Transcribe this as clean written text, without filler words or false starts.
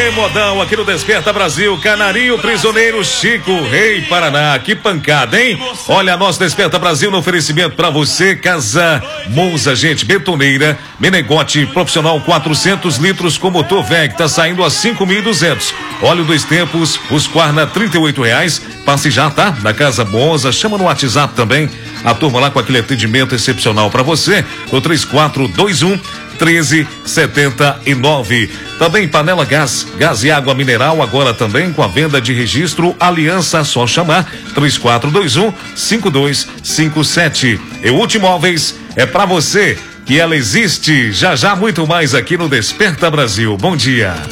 Ei, modão, aqui no Desperta Brasil, Canarinho Prisioneiro Chico, Rei Paraná, que pancada, hein? Olha, nosso Desperta Brasil no oferecimento pra você, Casa Monza, gente, betoneira, Menegote, profissional 400 litros com motor VEG, tá saindo a 5.200. Óleo Dois Tempos, Husqvarna, R$38, passe já, tá? Na Casa Monza, chama no WhatsApp também, a turma lá com aquele atendimento excepcional pra você, no 3421-1379. Também panela gás e água mineral, agora também com a venda de registro Aliança, só chamar 3421-5257. E Ultimóveis é pra você, que ela existe. Já muito mais aqui no Desperta Brasil. Bom dia.